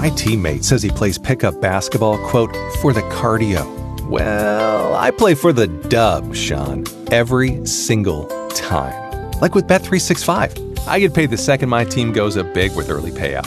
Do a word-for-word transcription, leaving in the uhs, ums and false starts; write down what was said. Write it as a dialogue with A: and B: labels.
A: My teammate says he plays pickup basketball, quote, for the cardio. Well, I play for the dub, Sean, every single time. Like with Bet three sixty-five. I get paid the second my team goes up big with early payouts.